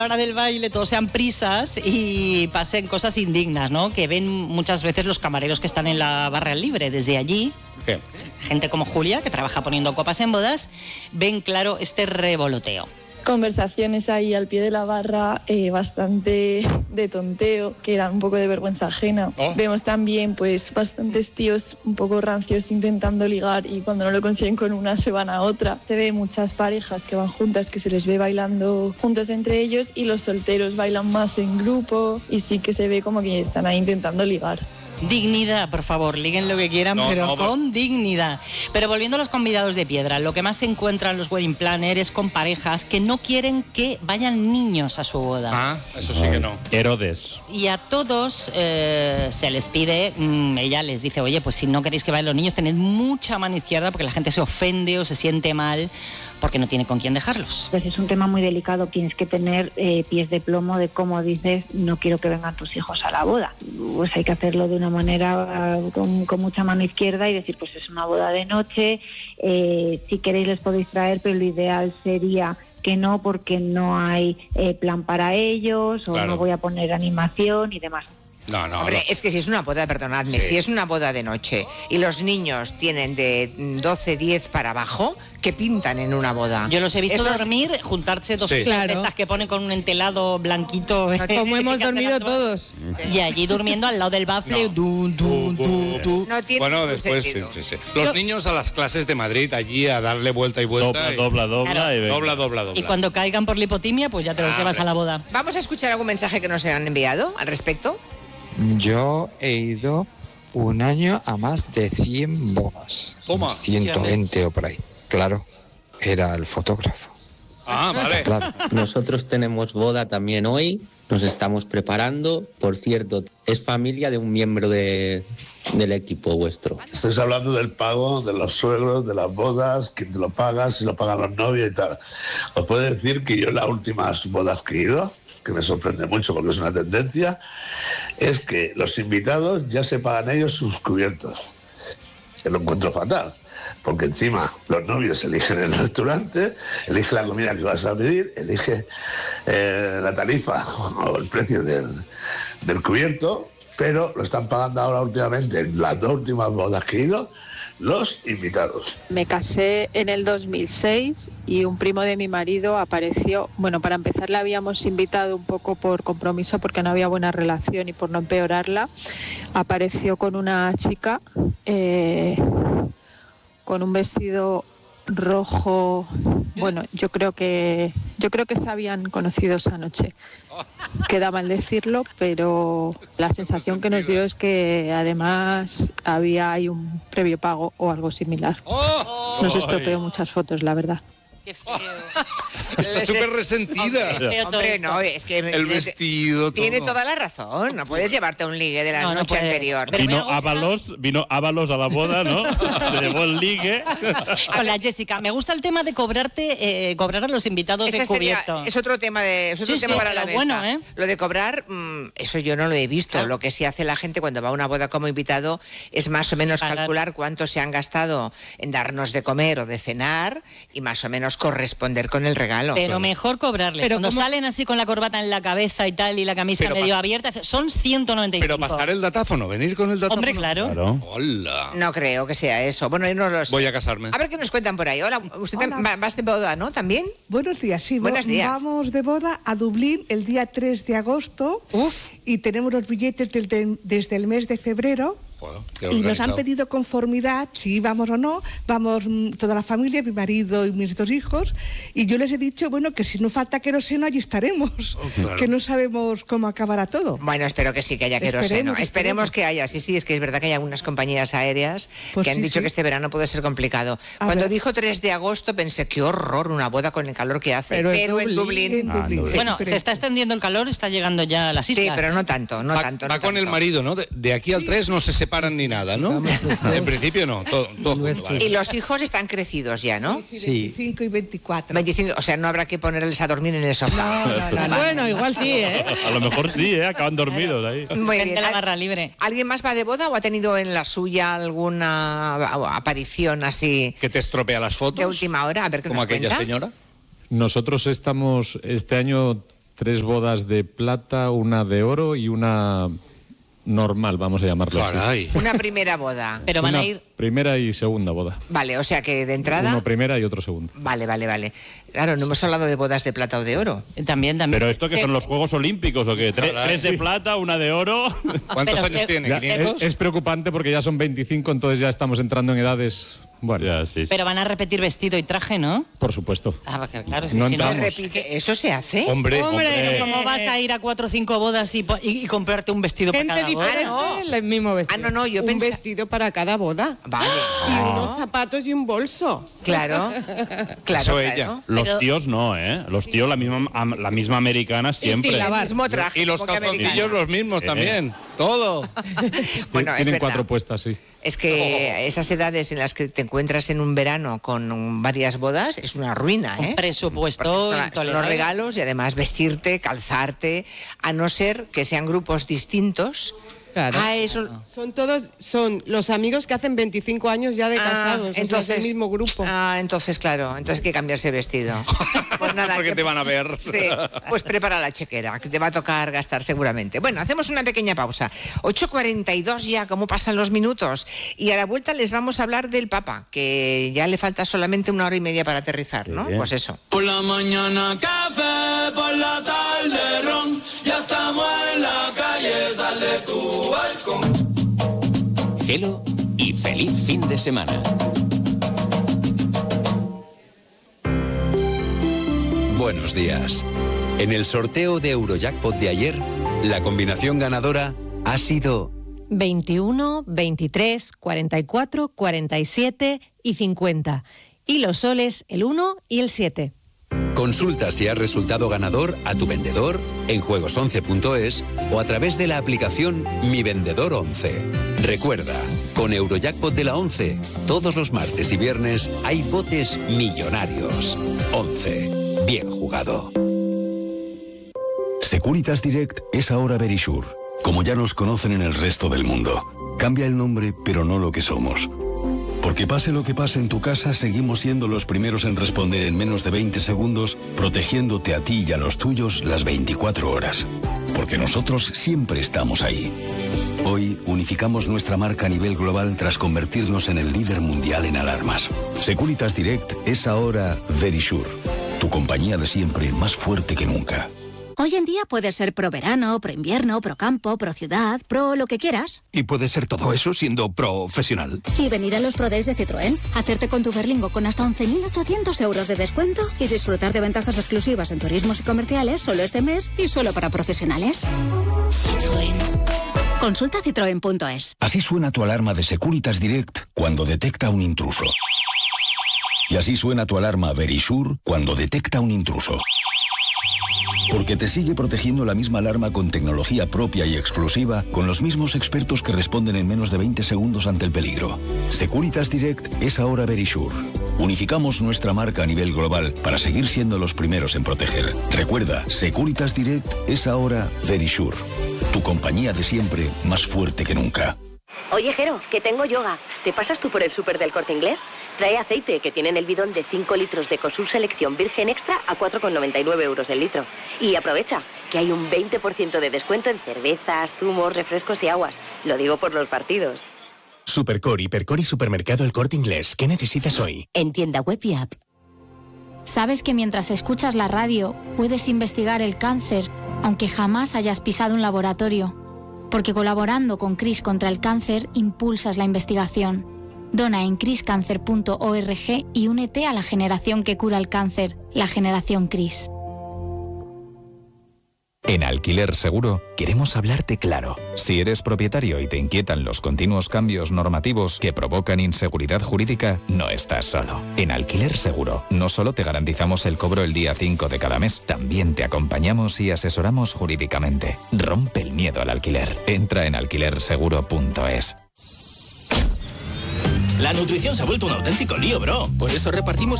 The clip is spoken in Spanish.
la hora del baile todos sean prisas y pasen cosas indignas, ¿no? Que ven muchas veces los camareros que están en la barra libre desde allí. ¿Qué? Gente como Julia, que trabaja poniendo copas en bodas, ven claro este revoloteo. Conversaciones ahí al pie de la barra, bastante de tonteo, que dan un poco de vergüenza ajena. Vemos también pues bastantes tíos un poco rancios intentando ligar y cuando no lo consiguen con una se van a otra. Se ve muchas parejas que van juntas, que se les ve bailando juntos entre ellos, y los solteros bailan más en grupo y sí que se ve como que están ahí intentando ligar. Dignidad, por favor, liguen lo que quieran, pero con dignidad. Pero volviendo a los convidados de piedra, lo que más se encuentran los wedding planners es con parejas que no quieren que vayan niños a su boda. Ah, eso sí que no. Herodes. Y a todos se les pide, ella les dice, oye, pues si no queréis que vayan los niños, tened mucha mano izquierda porque la gente se ofende o se siente mal porque no tiene con quién dejarlos. Pues es un tema muy delicado, tienes que tener pies de plomo de cómo dices, no quiero que vengan tus hijos a la boda. Pues hay que hacerlo de una manera con mucha mano izquierda y decir, pues es una boda de noche, si queréis les podéis traer, pero lo ideal sería que no, porque no hay plan para ellos, o no voy a poner animación y demás. No, Hombre, es que si es una boda, perdonadme, si es una boda de noche y los niños tienen de 12, 10 para abajo, ¿qué pintan en una boda? Yo los he visto dormir, juntarse dos de estas que ponen con un entelado blanquito. Como hemos dormido todos. Y allí durmiendo al lado del bafle. No tiene bueno, después sí. Los niños a las clases de Madrid, allí a darle vuelta y vuelta. Dobla. Dobla. Y cuando caigan por la hipotimia, pues ya te los llevas a la boda. Vamos a escuchar algún mensaje que nos han enviado al respecto. Yo he ido un año a más de 100 bodas. Toma. 120 o por ahí. Claro, era el fotógrafo. Ah, vale. Claro. Nosotros tenemos boda también hoy, nos estamos preparando. Por cierto, es familia de un miembro del equipo vuestro. Estáis hablando del pago de los suegros, de las bodas, quién te lo paga, si lo pagan los novios y tal. Os puedo decir que yo las últimas bodas que he ido, que me sorprende mucho porque es una tendencia, es que los invitados ya se pagan ellos sus cubiertos. Que lo encuentro fatal, porque encima los novios eligen el restaurante, eligen la comida que vas a pedir, eligen la tarifa o el precio del cubierto, pero lo están pagando ahora últimamente, en las 2 últimas bodas que he ido, los invitados. Me casé en el 2006 y un primo de mi marido apareció. Bueno, para empezar le habíamos invitado un poco por compromiso porque no había buena relación y por no empeorarla. Apareció con una chica con un vestido rojo. Bueno, yo creo que se habían conocido esa noche. Queda mal decirlo, pero la sensación que nos dio es que además había ahí un previo pago o algo similar. Nos estropeó muchas fotos, la verdad. Qué feo. Está súper resentida. Hombre, no, es que el vestido, tiene todo. toda la razón. No puedes llevarte un ligue de la noche anterior. Vino Ábalos a la boda, ¿no? Le llevó el ligue. Con la Jessica. Me gusta el tema de cobrar a los invitados de cubierto. Es otro tema para la mesa. Bueno, Lo de cobrar, eso yo no lo he visto. Claro. Lo que sí hace la gente cuando va a una boda como invitado es más o menos calcular cuánto se han gastado en darnos de comer o de cenar y más o menos corresponder con el regalo. Pero mejor cobrarles. Pero cuando salen así con la corbata en la cabeza y tal y la camisa medio abierta, son 195. Pero pasar el datáfono, venir con el datáfono. Hombre, claro. Hola. No creo que sea eso. Bueno, yo no lo sé. Voy a casarme. A ver qué nos cuentan por ahí. Hola, usted vas de boda, ¿no? ¿También? Buenos días, sí. Buenos días. Vamos de boda a Dublín el día 3 de agosto. Y tenemos los billetes desde el mes de febrero. Y nos han pedido conformidad, si vamos o no, vamos toda la familia, mi marido y mis 2 hijos, y yo les he dicho, bueno, que si no falta queroseno, allí estaremos, que no sabemos cómo acabará todo. Bueno, espero que sí que haya queroseno. Esperemos que haya, sí, es que es verdad que hay algunas compañías aéreas que han dicho que este verano puede ser complicado. Cuando dijo 3 de agosto pensé, qué horror, una boda con el calor que hace, pero en Dublín. Sí. Bueno, se está extendiendo el calor, está llegando ya a las islas. Sí, pero no tanto. Va con el marido, ¿no? De aquí al 3 no se separan ni nada, ¿no? En principio no, todo junto, vale. Y los hijos están crecidos ya, ¿no? Sí, 25 y 24. 25, o sea, no habrá que ponerles a dormir en el sofá. No. Bueno, igual sí, ¿eh? A lo mejor sí, acaban dormidos ahí. Muy bien. De la barra libre. ¿Alguien más va de boda o ha tenido en la suya alguna aparición así? ¿Que te estropea las fotos? De última hora, a ver qué como nos aquella cuenta. señora. Nosotros estamos este año 3 bodas de plata, una de oro y una normal, vamos a llamarlo así. Una primera boda. Pero van a ir... Primera y segunda boda. Vale, o sea que de entrada... Uno primera y otro segunda. Vale. Claro, no hemos hablado de bodas de plata o de oro. También. ¿Pero esto que son los Juegos Olímpicos o qué? ¿Tres de plata, una de oro? ¿Cuántos años tiene? ¿500? Es preocupante porque ya son 25, entonces ya estamos entrando en edades... Bueno, ya, sí. Pero van a repetir vestido y traje, ¿no? Por supuesto. Claro, no si se repite. ¿Eso se hace? Hombre. ¿Cómo vas a ir a 4 o 5 bodas y comprarte un vestido para cada boda? El mismo vestido. No, yo un vestido para cada boda. Vale. Y unos zapatos y un bolso. Claro. Eso ella. Los tíos no, ¿eh? Los tíos la misma americana siempre. Sí, el mismo traje. Y los calzoncillos los mismos también. Todo. Bueno, tienen 4 puestas, sí. Es que esas edades en las que te encuentras en un verano con varias bodas es una ruina, ¿eh? Un presupuesto son los regalos y además vestirte, calzarte, a no ser que sean grupos distintos. Claro. Son los amigos que hacen 25 años ya de casados, entonces el mismo grupo. Entonces claro, entonces hay que cambiarse vestido. Pues nada, porque te van a ver. Sí, pues prepara la chequera, que te va a tocar gastar seguramente. Bueno, hacemos una pequeña pausa. 8:42 ya, cómo pasan los minutos. Y a la vuelta les vamos a hablar del Papa, que ya le falta solamente 1 hora y media para aterrizar, ¿no? Bien. Pues eso. Por la mañana café, por la tarde ron, ya estamos en la calle, sal de tu balcón. Hello y feliz fin de semana. Buenos días. En el sorteo de Eurojackpot de ayer, la combinación ganadora ha sido 21, 23, 44, 47 y 50. Y los soles, el 1 y el 7. Consulta si has resultado ganador a tu vendedor en juegos11.es o a través de la aplicación Mi Vendedor 11. Recuerda, con Eurojackpot de la 11, todos los martes y viernes hay botes millonarios. 11. Bien jugado. Securitas Direct es ahora Verisure, como ya nos conocen en el resto del mundo. Cambia el nombre, pero no lo que somos. Porque pase lo que pase en tu casa, seguimos siendo los primeros en responder en menos de 20 segundos, protegiéndote a ti y a los tuyos las 24 horas. Porque nosotros siempre estamos ahí. Hoy unificamos nuestra marca a nivel global tras convertirnos en el líder mundial en alarmas. Securitas Direct es ahora Verisure, tu compañía de siempre más fuerte que nunca. Hoy en día puedes ser pro verano, pro invierno, pro campo, pro ciudad, pro lo que quieras. Y puedes ser todo eso siendo profesional. Y venir a los Pro Days de Citroën, hacerte con tu Berlingo con hasta 11.800 euros de descuento y disfrutar de ventajas exclusivas en turismos y comerciales solo este mes y solo para profesionales. Citroën. Consulta citroen.es. Así suena tu alarma de Securitas Direct cuando detecta un intruso. Y así suena tu alarma Verisure cuando detecta un intruso. Porque te sigue protegiendo la misma alarma con tecnología propia y exclusiva, con los mismos expertos que responden en menos de 20 segundos ante el peligro. Securitas Direct es ahora Verisure. Unificamos nuestra marca a nivel global para seguir siendo los primeros en proteger. Recuerda, Securitas Direct es ahora Verisure. Tu compañía de siempre más fuerte que nunca. Oye, Jero, que tengo yoga. ¿Te pasas tú por el súper del Corte Inglés? Trae aceite, que tienen el bidón de 5 litros de Ecosur Selección Virgen Extra a 4,99 euros el litro. Y aprovecha, que hay un 20% de descuento en cervezas, zumos, refrescos y aguas. Lo digo por los partidos. Supercor, Hipercor y Supermercado El Corte Inglés. ¿Qué necesitas hoy? En tienda web y app. ¿Sabes que mientras escuchas la radio puedes investigar el cáncer, aunque jamás hayas pisado un laboratorio? Porque colaborando con CRIS contra el cáncer impulsas la investigación. Dona en criscancer.org y únete a la generación que cura el cáncer, la generación CRIS. En Alquiler Seguro queremos hablarte claro. Si eres propietario y te inquietan los continuos cambios normativos que provocan inseguridad jurídica, no estás solo. En Alquiler Seguro no solo te garantizamos el cobro el día 5 de cada mes, también te acompañamos y asesoramos jurídicamente. Rompe el miedo al alquiler. Entra en alquilerseguro.es. La nutrición se ha vuelto un auténtico lío, bro. Por eso repartimos